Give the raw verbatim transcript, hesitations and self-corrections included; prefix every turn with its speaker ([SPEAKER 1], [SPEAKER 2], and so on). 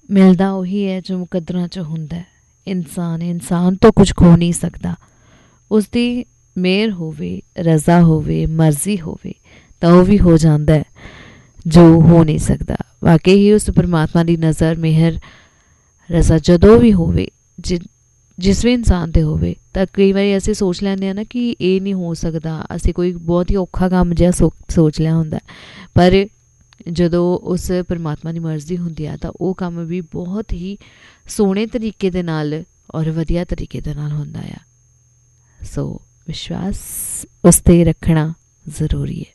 [SPEAKER 1] ਮਿਲਦਾ ਉਹੀ ਹੈ ਜੋ ਮੁਕੱਦਰਾਂ 'ਚ ਹੁੰਦਾ। ਇਨਸਾਨ ਇਨਸਾਨ ਤੋਂ ਕੁਝ ਖੋ ਨਹੀਂ ਸਕਦਾ। ਉਸਦੀ ਮਿਹਰ ਹੋਵੇ, ਰਜ਼ਾ ਹੋਵੇ, ਮਰਜ਼ੀ ਹੋਵੇ ਤਾਂ ਉਹ ਵੀ ਹੋ ਜਾਂਦਾ ਜੋ ਹੋ ਨਹੀਂ ਸਕਦਾ। ਵਾਕਈ ਹੀ ਉਸ ਪਰਮਾਤਮਾ ਦੀ ਨਜ਼ਰ, ਮਿਹਰ, ਰਜ਼ਾ ਜਦੋਂ ਵੀ ਹੋਵੇ, ਜਿ ਜਿਸ ਵੀ ਇਨਸਾਨ 'ਤੇ ਹੋਵੇ, ਤਾਂ ਕਈ ਵਾਰੀ ਅਸੀਂ ਸੋਚ ਲੈਂਦੇ ਹਾਂ ਨਾ ਕਿ ਇਹ ਨਹੀਂ ਹੋ ਸਕਦਾ। ਅਸੀਂ ਕੋਈ ਬਹੁਤ ਹੀ ਔਖਾ ਕੰਮ ਜਿਹਾ ਸੋ ਸੋਚ ਲਿਆ ਹੁੰਦਾ, ਪਰ ਜਦੋਂ ਉਸ ਪਰਮਾਤਮਾ ਦੀ ਮਰਜ਼ੀ ਹੁੰਦੀ ਆ ਤਾਂ ਉਹ ਕੰਮ ਵੀ ਬਹੁਤ ਹੀ ਸੋਹਣੇ ਤਰੀਕੇ ਦੇ ਨਾਲ ਔਰ ਵਧੀਆ ਤਰੀਕੇ ਦੇ ਨਾਲ ਹੁੰਦਾ ਆ। ਸੋ ਵਿਸ਼ਵਾਸ ਉਸ 'ਤੇ ਰੱਖਣਾ ਜ਼ਰੂਰੀ ਹੈ।